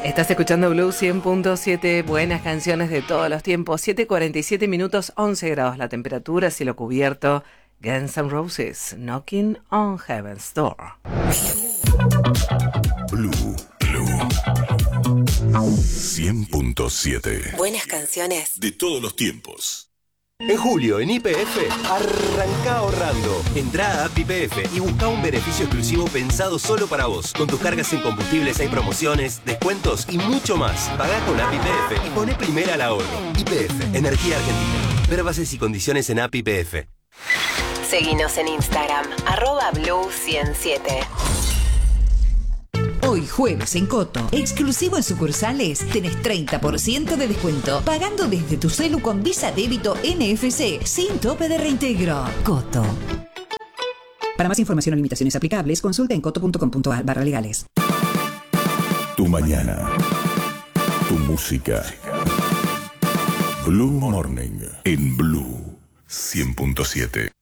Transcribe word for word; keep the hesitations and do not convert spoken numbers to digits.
Estás escuchando Blue cien punto siete, buenas canciones de todos los tiempos. Siete cuarenta y siete minutos, once grados la temperatura, cielo cubierto. Guns N' Roses, Knocking on Heaven's Door. Blue, Blue cien punto siete. Buenas canciones De todos los tiempos. En julio, en Y P F, arranca ahorrando. Entrá a App Y P F y busca un beneficio exclusivo pensado solo para vos. Con tus cargas en combustibles hay promociones, descuentos y mucho más. Pagá con App Y P F y poné primera al ahorro. Y P F, Energía Argentina. Ver bases y condiciones en App Y P F. Seguinos en Instagram, arroba Blue ciento siete. Hoy jueves en Coto, exclusivo en sucursales, tenés treinta por ciento de descuento, pagando desde tu celu con Visa Débito N F C, sin tope de reintegro. Coto. Para más información o limitaciones aplicables, consulta en coto punto com punto a r barra legales. Tu mañana. Tu música. Blue Morning en Blue cien punto siete.